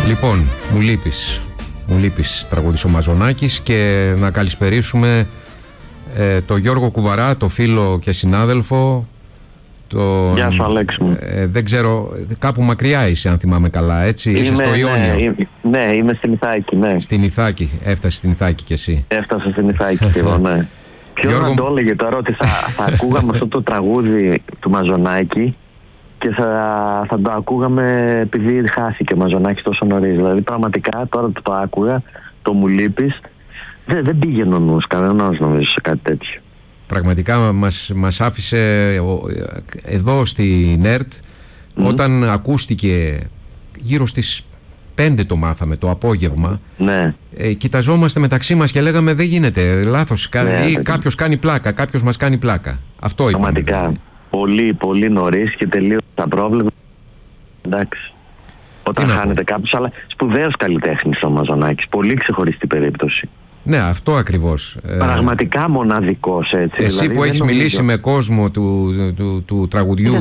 Λοιπόν, μου λείπεις τραγουδής ο Μαζονάκης, και να καλησπερίσουμε το Γιώργο Κουβαρά, το φίλο και συνάδελφο. Γεια σου, Αλέξη μου. Δεν ξέρω, κάπου μακριά είσαι, αν θυμάμαι καλά, έτσι? Είσαι στο Ιόνιο. Ναι, είμαι στην Ιθάκη, ναι. Στην Ιθάκη, έφτασε στην Ιθάκη κι εσύ. Έφτασα στην Ιθάκη και εγώ, ναι. Ποιος Γιώργο... να το έλεγε τώρα ότι θα ακούγαμε αυτό το τραγούδι του Μαζονάκη και θα το ακούγαμε επειδή χάθηκε ο Μαζονάκης τόσο νωρίς. Δηλαδή πραγματικά τώρα που το άκουγα, το μου λείπεις, δεν πήγαινε ο νους κανένας, νομίζω, σε κάτι τέτοιο. Πραγματικά μας άφησε εδώ στην ΕΡΤ, όταν ακούστηκε γύρω στις 5 το μάθαμε το απόγευμα. Ναι. Κοιταζόμαστε μεταξύ μας και λέγαμε δεν γίνεται, λάθος, ή κάποιος κάνει πλάκα, κάποιος μας κάνει πλάκα. Αυτό είπαμε. Πραγματικά, πολύ νωρίς και τελείως απρόβλεπτο. Εντάξει. Όταν χάνεται κάποιος, αλλά σπουδαίος καλλιτέχνης ο Μαζονάκης, πολύ ξεχωριστή περίπτωση. Ναι, αυτό ακριβώς. Πραγματικά μοναδικός, έτσι. Εσύ δηλαδή, που έχεις μιλήσει με κόσμο του τραγουδιού.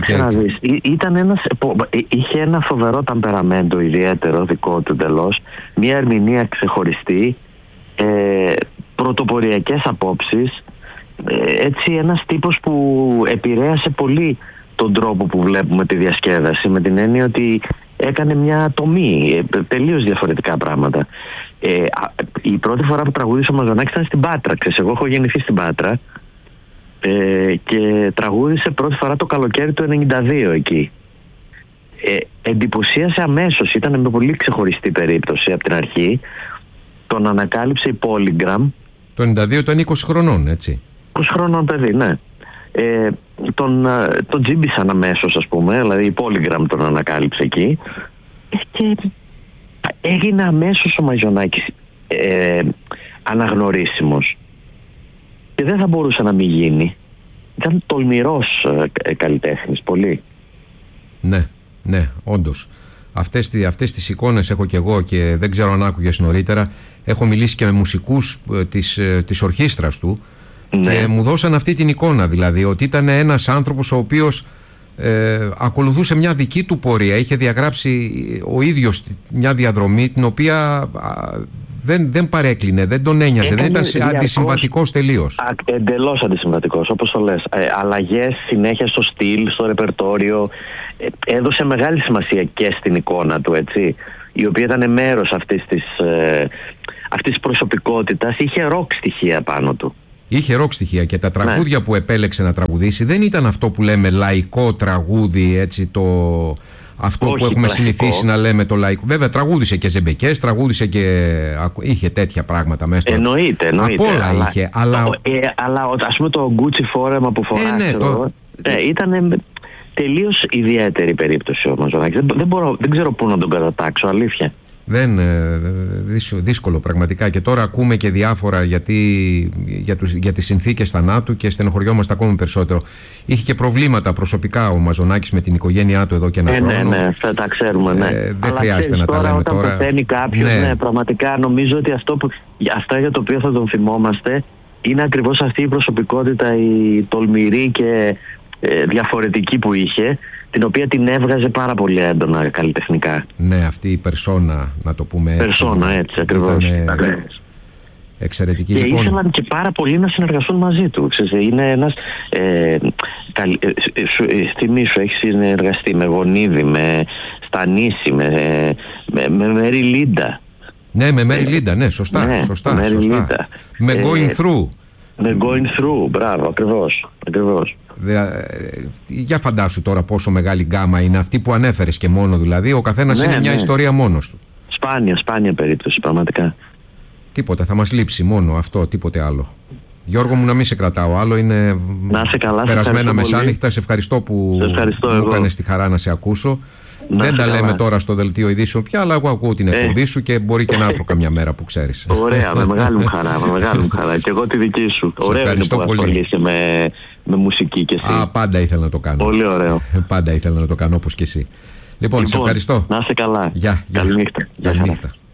Είχε ένα φοβερό ταμπεραμέντο, ιδιαίτερο, δικό του εντελώς. Μια ερμηνεία ξεχωριστή, πρωτοποριακές απόψεις. Έτσι ένας τύπος που επηρέασε πολύ τον τρόπο που βλέπουμε τη διασκέδαση, με την έννοια ότι έκανε μια τομή, τελείως διαφορετικά πράγματα. Η πρώτη φορά που τραγούδισε ο Μαζονάκης ήταν στην Πάτρα. Εγώ έχω γεννηθεί στην Πάτρα και τραγούδισε πρώτη φορά το καλοκαίρι του 1992 εκεί. Εντυπωσίασε αμέσως, ήταν με πολύ ξεχωριστή περίπτωση από την αρχή. Τον ανακάλυψε η Polygram. Το 1992 ήταν 20 χρονών, έτσι. 20 χρονών παιδί, ναι. Τον τζίμπησαν αμέσως, ας πούμε, δηλαδή η Polygram τον ανακάλυψε εκεί και έγινε αμέσως ο Μαζονάκης αναγνωρίσιμος και δεν θα μπορούσε να μην γίνει. Ήταν τολμηρός καλλιτέχνης, πολύ. Ναι, όντως. Αυτές τις εικόνες έχω κι εγώ, και δεν ξέρω αν άκουγες νωρίτερα. Έχω μιλήσει και με μουσικούς της ορχήστρας του. Ναι. Και μου δώσαν αυτή την εικόνα, δηλαδή ότι ήταν ένας άνθρωπος ο οποίος ακολουθούσε μια δική του πορεία. Είχε διαγράψει ο ίδιος μια διαδρομή την οποία δεν παρέκλεινε, δεν τον ένοιαζε, δεν ήταν αντισυμβατικός τελείως. Εντελώς αντισυμβατικός, όπως το λες. Αλλαγές συνέχεια στο στυλ, στο ρεπερτόριο. Έδωσε μεγάλη σημασία και στην εικόνα του, έτσι, η οποία ήταν μέρος αυτής της προσωπικότητας. Είχε ροκ στοιχεία πάνω του. Είχε ροκ στοιχεία, και τα τραγούδια που επέλεξε να τραγουδήσει δεν ήταν αυτό που λέμε λαϊκό τραγούδι, έτσι, αυτό που έχουμε λαϊκό συνηθίσει να λέμε το λαϊκό. Βέβαια τραγούδισε και ζεμπεκές, τραγούδισε και είχε τέτοια πράγματα μέσα. Εννοείται. Από όλα είχε. Αλλά ας πούμε το Gucci φόρεμα που φοράει ήταν τελείως ιδιαίτερη περίπτωση ο Μαζονάκης. Δεν ξέρω πού να τον κατατάξω, αλήθεια. Δύσκολο πραγματικά, και τώρα ακούμε και διάφορα για τις συνθήκες θανάτου και στενοχωριόμαστε ακόμη περισσότερο. Είχε και προβλήματα προσωπικά ο Μαζονάκης με την οικογένειά του εδώ και ένα χρόνο. Ναι, θα τα ξέρουμε, ναι. Δεν χρειάζεται να τα λέμε τώρα. Όταν πεθαίνει κάποιος, πραγματικά νομίζω ότι αυτά για το οποίο θα τον θυμόμαστε είναι ακριβώς αυτή η προσωπικότητα, η τολμηρή και διαφορετική που είχε, την οποία την έβγαζε πάρα πολύ έντονα καλλιτεχνικά. Ναι, αυτή η περσόνα, να το πούμε έτσι. Περσόνα, έτσι, ακριβώς. Εξαιρετική. Και ήθελαν και πάρα πολύ να συνεργαστούν μαζί του. Είναι ένας θυμήσου, έχει συνεργαστεί με Γονίδη, με Στανίση, με Μέρι Λίντα. Ναι, με Μέρι Λίντα, ναι, σωστά. Με Going Through. Με Going Through, μπράβο, ακριβώς. Για φαντάσου τώρα πόσο μεγάλη γκάμα είναι αυτή που ανέφερες, και μόνο δηλαδή. Ο καθένας είναι μια ιστορία μόνος του. Σπάνια περίπτωση, πραγματικά. Τίποτα, θα μας λείψει μόνο αυτό, τίποτε άλλο. Γιώργο μου, να μην σε κρατάω άλλο, είναι περασμένα μεσάνυχτα. Σε ευχαριστώ που μου έκανες τη χαρά να σε ακούσω. Δεν τα λέμε τώρα στο δελτίο ειδήσεων πια, αλλά εγώ ακούω την εκπομπή σου και μπορεί και να έρθω καμιά μέρα που ξέρεις. Ωραία, με μεγάλη μου χαρά. Και εγώ τη δική σου. Ωραίο είναι που ασχολείσαι με μουσική και εσύ. Πάντα ήθελα να το κάνω. Πολύ ωραίο. Πάντα ήθελα να το κάνω όπως και εσύ. Λοιπόν, σε ευχαριστώ. Να είσαι καλά. Γεια. Καληνύχτα. Καληνύχτα.